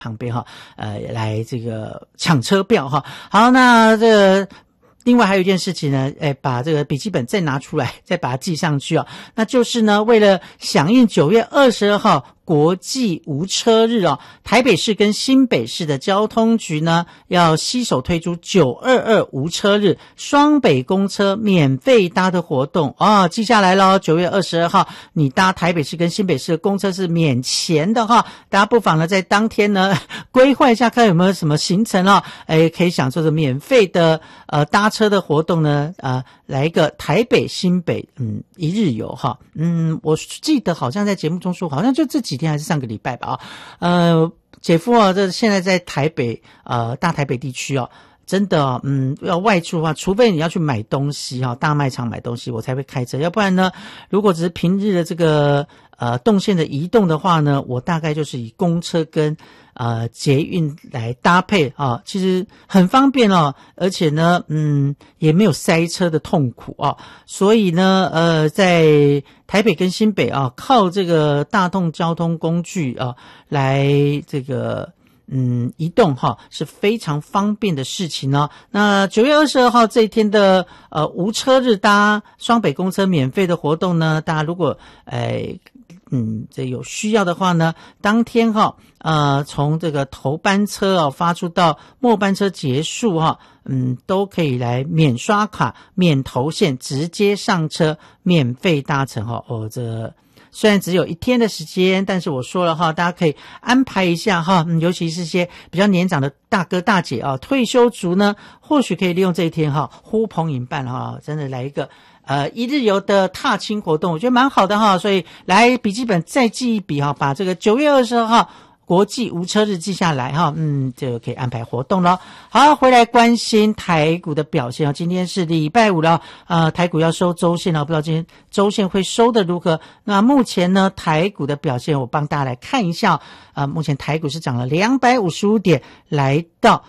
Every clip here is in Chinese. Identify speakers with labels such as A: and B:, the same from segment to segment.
A: 旁边哈，来这个抢车票哈。好，那这个另外还有一件事情呢，把这个笔记本再拿出来，再把它记上去啊。那就是呢，为了响应9月22号国际无车日哦，台北市跟新北市的交通局呢，要携手推出922无车日，双北公车免费搭的活动哦，记下来咯，9月22号你搭台北市跟新北市的公车是免钱的哈，大家不妨呢在当天呢规划一下，看有没有什么行程哦，可以享受着免费的搭车的活动呢，来一个台北新北一日游哈。我记得好像在节目中说，好像就这几天还是上个礼拜吧姐夫啊，这现在在台北大台北地区哦，真的要外出的话，除非你要去买东西大卖场买东西，我才会开车，要不然呢，如果只是平日的这个动线的移动的话呢，我大概就是以公车跟捷运来搭配其实很方便而且呢也没有塞车的痛苦所以呢在台北跟新北靠这个大众交通工具来这个移动是非常方便的事情哦。那9月22号这一天的无车日搭双北公车免费的活动呢，大家如果这有需要的话呢，当天从这个头班车发出到末班车结束都可以来免刷卡、免投线，直接上车，免费搭乘这虽然只有1天的时间，但是我说了大家可以安排一下尤其是些比较年长的大哥大姐退休族呢，或许可以利用这一天呼朋引伴真的来一个一日游的踏青活动，我觉得蛮好的所以来笔记本再记一笔把这个9月22号国际无车日记下来就可以安排活动了。好，回来关心台股的表现今天是礼拜五了台股要收周线不知道今天周线会收的如何。那目前呢台股的表现我帮大家来看一下目前台股是涨了255点，来到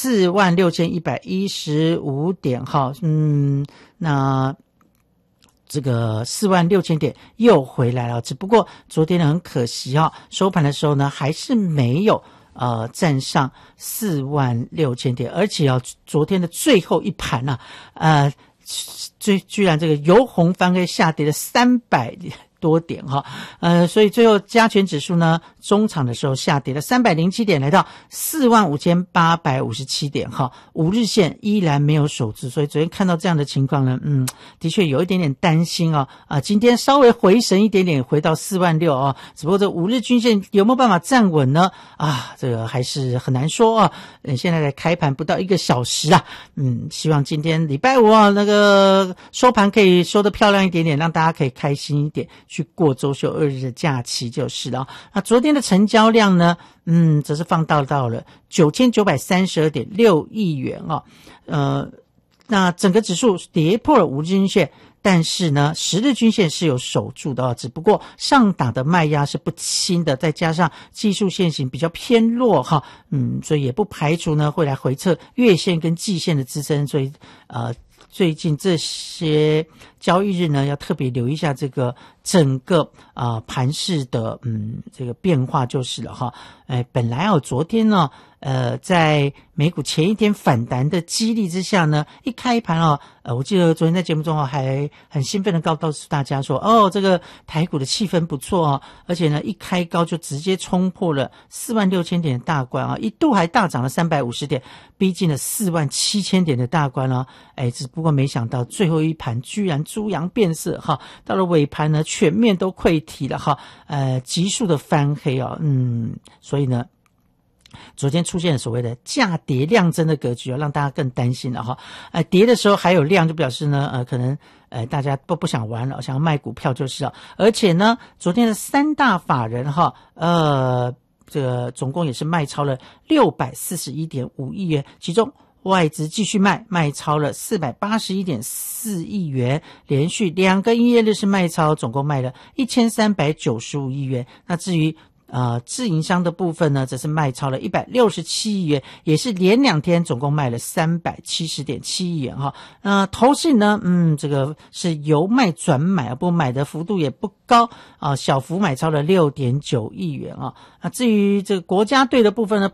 A: 46115点那这个46000点又回来了，只不过昨天很可惜收盘的时候呢还是没有站上46000点，而且昨天的最后一盘居然这个由红翻黑下跌了300多点所以最后加权指数呢中场的时候下跌了307点，来到45857点5日线依然没有守住，所以昨天看到这样的情况呢的确有一点点担心今天稍微回神一点点，回到46000只不过这5日均线有没有办法站稳呢这个还是很难说现在才开盘不到1个小时希望今天礼拜五那个收盘可以收得漂亮一点点，让大家可以开心一点去过周休2日的假期就是了那昨天的成交量呢则是放到了9932.6亿元那整个指数跌破了5日均线，但是呢10日均线是有守住的只不过上档的卖压是不轻的，再加上技术线型比较偏弱所以也不排除呢会来回测月线跟季线的支撑，所以最近这些交易日呢要特别留意一下这个整个盘势的这个变化就是了本来昨天呢在美股前一天反弹的激励之下呢，一开盘我记得昨天在节目中还很兴奋的告诉大家说这个台股的气氛不错而且呢一开高就直接冲破了46000点的大关一度还大涨了350点，逼近了47000点的大关只不过没想到最后一盘居然猪羊变色到了尾盘呢全面都溃体了急速的翻黑所以呢昨天出现了所谓的价跌量增的格局让大家更担心了跌的时候还有量，就表示呢可能大家都不想玩了，想要卖股票就是而且呢昨天的3大法人这个总共也是卖超了641.5亿元，其中外资继续卖超了481.4亿元，连续2个营业日是卖超，总共卖了1395亿元。那至于自营商的部分呢，则是卖超了167亿元，也是连2天总共卖了370.7亿元哈。投信呢，这个是由卖转买，不过买的幅度也不高小幅买超了6.9亿元啊。至于这个国家队的部分呢，